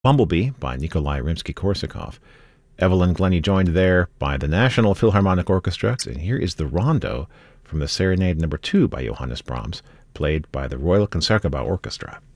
Bumblebee by Nikolai Rimsky-Korsakov. Evelyn Glennie joined there by the National Philharmonic Orchestra. And here is the Rondo from the Serenade No. 2 by Johannes Brahms, played by the Royal Concertgebouw Orchestra.